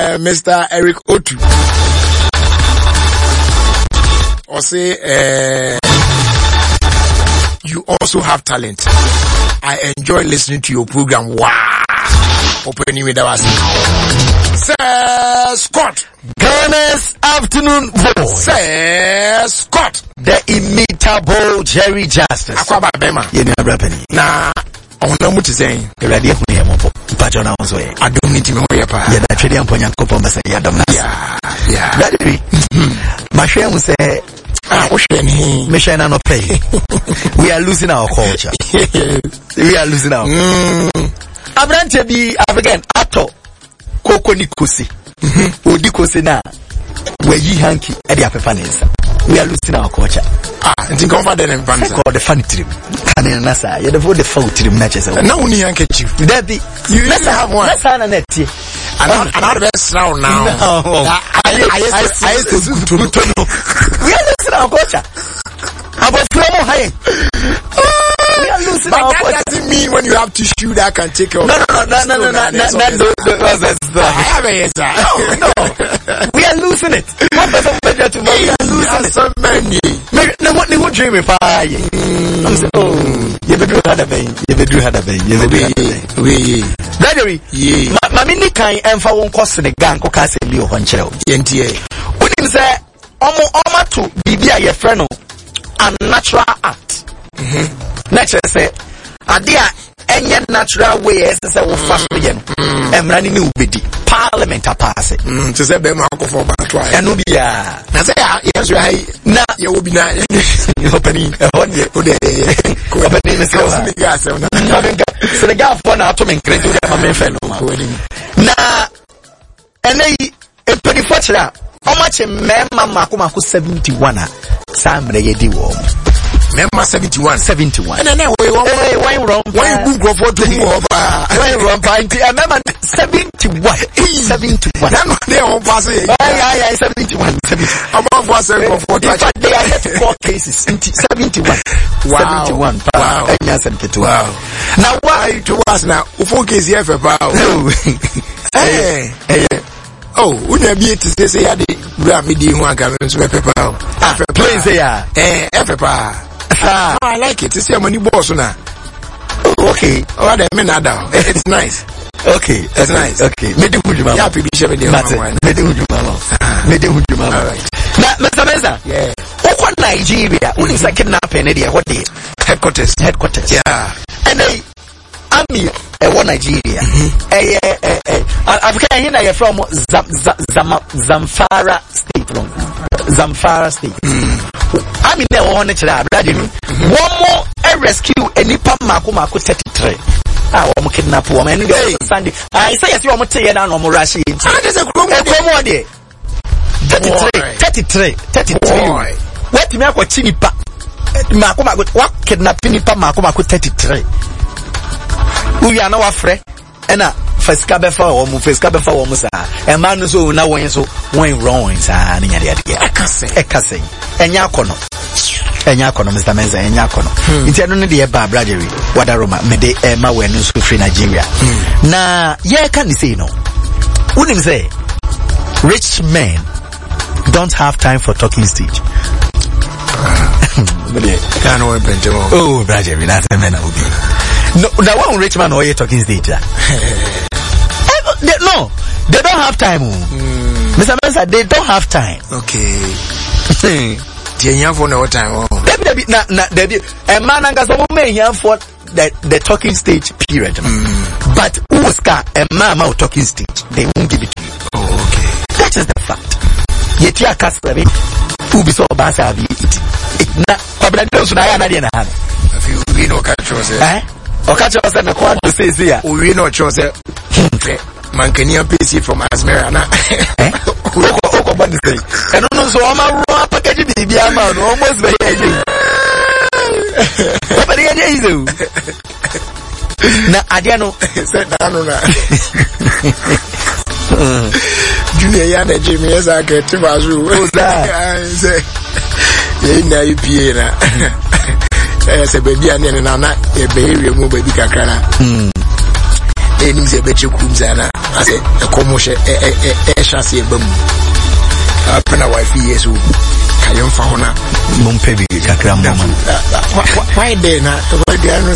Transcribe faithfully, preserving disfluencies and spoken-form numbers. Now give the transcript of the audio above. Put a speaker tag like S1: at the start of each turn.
S1: uh, Mister Eric Otu. Or say, uh, you also have talent. I enjoy listening to your program. Wow. Opening with us. Sir Scott.
S2: Ghana's afternoon voice.
S1: Sir Scott.
S2: The immutable Jerry Justice.
S1: Akwaba Bema.
S2: Yeni abrapeni.
S1: Na, ona muti saying.
S2: Eradi efu ya mopo. Mpacho na onzo ye.
S1: Adom niti me hoye pa.
S2: Yena tredi ya mponya nkopo mbasa ya adom nasi.
S1: Yeah. Yeah.
S2: Daddy. Mashwe muse.
S1: Ah, Osheni.
S2: Meshana no pay. We are losing our culture. We are losing our culture. Mm. Abrante bi African ato koko ni kosi. Odi kosi na we yi hanky e dia pepa nsa. We are losing our culture.
S1: Ah, nti konfa den empanza.
S2: Call the funny trim. Can na sa you the the fault trim na chese.
S1: Na uni hanky chief.
S2: That be
S1: you let's have one.
S2: Let's have net.
S1: And I the best round now. I I I
S2: We are losing our culture. About promo high. We are losing
S1: but
S2: our
S1: that
S2: culture.
S1: doesn't mean when you have tissue that can take care of.
S2: No, no, no, no, no, no, no, no, no,
S1: I have a yes, sir.
S2: No, we are losing it. One person better to we are losing it.
S1: So many.
S2: No, what they would dream if I. I'm saying, oh, you better had a vein. You better had a vein. You better had a vein.
S1: We,
S2: Daddy, yeah. My mini kind and for one cost in the gang, cook us in Leo Honchel.
S1: N T A.
S2: When him say, Omo Oma to Bibia, your friend, a natural act. Nature say, Adia, any natural way, as I will fast again. And running new biddy. Parliament a pass it.
S1: To say, Bema for Batwa.
S2: And Nubia.
S1: I say, yes, right. Now you will be not opening a hundred opening the gas.
S2: So the guy for now to make crazy. Now, and they twenty-four. How much a man, Mama, who seventy-one? Sam Rayedi warm.
S1: Member seventy-one.
S2: seventy-one.
S1: And then we want
S2: why wrong?
S1: Why you go for two more?
S2: Why wrong? I remember seventy-one. seventy-one.
S1: I'm not there on passing.
S2: I I seventy-one.
S1: I'm on for seven for
S2: they are four cases. seventy-one.
S1: Wow.
S2: seventy-one.
S1: Wow.
S2: Wow.
S1: Now why to us now? Four cases here for power. Hey. Hey. Oh, we never be to say I did grab me the one coming to pepper. Ah,
S2: please say yeah.
S1: Eh, pepper. Ah, I like it. It's your money boss now.
S2: Okay.
S1: Oh, that mean that it's nice.
S2: Okay,
S1: that's nice.
S2: Okay. Me do good mama.
S1: Yeah, people share with you.
S2: Me do good mama. Me do good mama. All right. Now, Mister Meza.
S1: Yeah.
S2: What Nigeria? When is a kidnapping area? What day?
S1: Headquarters.
S2: Headquarters.
S1: Yeah.
S2: And they army eh one Nigeria. Eh eh eh eh. Africa here you from Zam Zam Zamfara state from Zamfara state. I mean there one natural brother. One more a rescue any pam mako mako thirty-three. Ah, one kidnap woman Sunday. I say yes you want to na no mo rush in.
S1: Ah, there's a group
S2: e come there. thirty-three thirty-three thirty-three. What me akwa chinipa. Mako mako what kidnap nipa mako mako thirty-three. We are now afraid. And uh, first cabefa or move first cabefa or musa. A man so now when so when wrong is an idea. I can say, I can say, and Yakono, and Yakono, Mister Menza, and Yakono. It's only the Eba Bradley, what a Roma, Mede Emma when you free Nigeria. Now, yeah, can you say no? Wouldn't say rich men don't have time for talking stage. Oh, Bradley, that's a man will be. No, the one rich man or you talking stage. No, they don't have time. Mm. Mister Mensa, they don't have time.
S1: Okay. They have for no time.
S2: They be na na they be a man and some may have for the the talking stage period. Mm. But Oscar a man out talking stage, they won't give it to you.
S1: Oh, okay.
S2: That is the fact. Yet ya casabe who be so basa be it. Na kwabla ndoso na ya na dia na ha.
S1: If you know catch yourself.
S2: Eh? Okacha was na kwa to say here.
S1: We know chose. Man can you pay from Asmera na.
S2: Eh? Oko oko band say. And no so am ro package bibia ma no almost be here. But here is you. Na adiano
S1: say na no na. Junior ya na Jimmy esa ke tibazu. I say. Ye na ipie na. Eh se baby ane na na e be area mu baby kakra na. Mm. Enim se be chekum za na. I say a commotion a chassis boom. Pena wife years old. Kayon Fauna
S2: Mumpevi Kakram.
S1: Why then? Why they are not